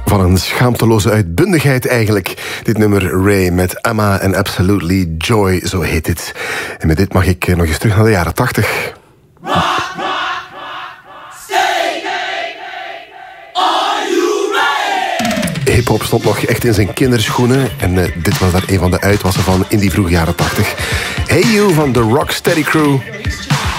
Van een schaamteloze uitbundigheid eigenlijk. Dit nummer Ray met Emma en Absolutely Joy, zo heet dit. En met dit mag ik nog eens terug naar de jaren 80. Hip-hop stond nog echt in zijn kinderschoenen. En dit was daar een van de uitwassen van in die vroege jaren 80. Hey You van de Rocksteady Crew.